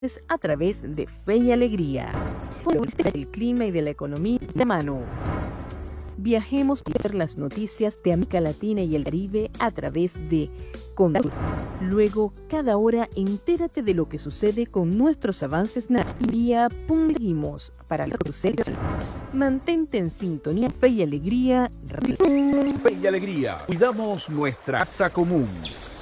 a través de Fe y Alegría. El clima y de la economía de la mano. Viajemos para ver las noticias de América Latina y el Caribe a través de Contacto. Luego, cada hora, entérate de lo que sucede con nuestros avances vía Seguimos para la crucero. Mantente en sintonía. Fe y Alegría. Fe y Alegría. Cuidamos nuestra casa común.